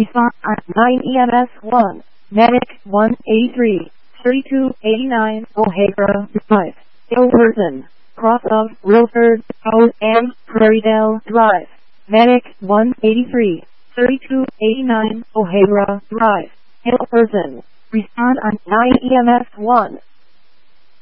Respond on 9 EMS 1. Medic 183, 3289, O'Hara Drive. Ill person. Cross of Wilford House and Prairiedale Drive. Medic 183, 3289, O'Hara Drive. Ill person. Respond on 9 EMS 1.